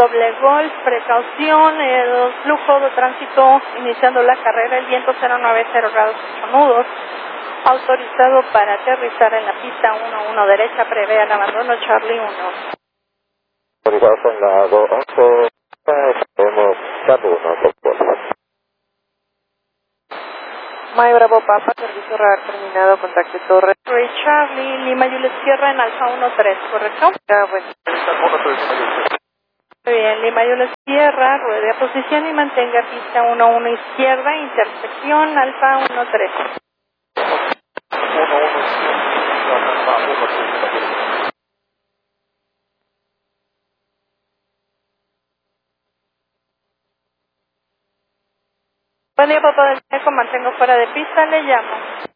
doble golf, precaución, el flujo de tránsito iniciando la carrera, el viento 090 grados 8 nudos, autorizado para aterrizar en la pista 11 derecha, prevé el abandono Charlie 1. Autorizado en la 211, tenemos Charlie 1, por favor. Mike Bravo Papa, servicio radar terminado, contacte torre. Charlie, Lima Juliet Sierra en Alfa 13, ¿correcto? Ah, bueno. Muy bien, Lima Juliet Sierra, ruede a posición y mantenga pista 11 izquierda, intersección Alfa 13. Buen día, papá del Checo, mantengo fuera de pista, le llamo.